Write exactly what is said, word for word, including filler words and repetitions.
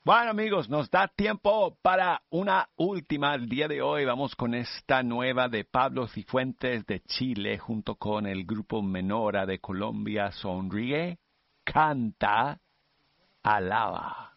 Bueno amigos, nos da tiempo para una última el día de hoy. Vamos con esta nueva de Pablo Cifuentes de Chile junto con el grupo Menora de Colombia. Sonríe, canta, alaba.